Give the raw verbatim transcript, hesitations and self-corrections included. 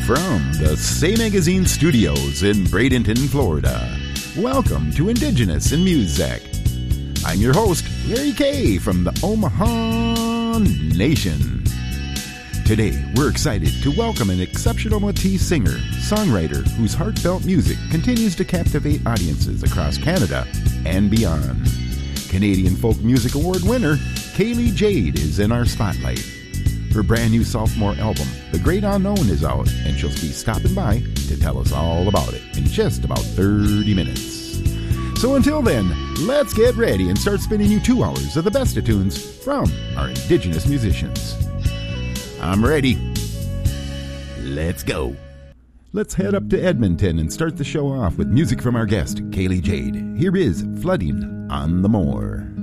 From the Say Magazine studios in Bradenton, Florida, welcome to Indigenous in Music. I'm your host, Larry Kay from the Omaha Nation. Today, we're excited to welcome an exceptional Métis singer, songwriter whose heartfelt music continues to captivate audiences across Canada and beyond. Canadian Folk Music Award winner, Kaylee Jade, is in our spotlight. Her brand new sophomore album, The Great Unknown, is out, and she'll be stopping by to tell us all about it in just about thirty minutes. So until then, let's get ready and start spinning you two hours of the best of tunes from our Indigenous musicians. I'm ready. Let's go. Let's head up to Edmonton and start the show off with music from our guest, Kaylee Jade. Here is Flooding on the Moor.